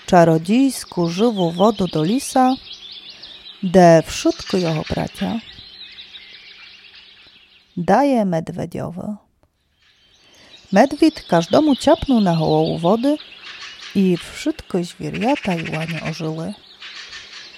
czarodziejsku żywу wodu do lisa, de wszystko jego bracia daje medwedziowy. Medwid każdemu ciapnął na hołowu wody i wszystko zwierzęta i łanie ożyły.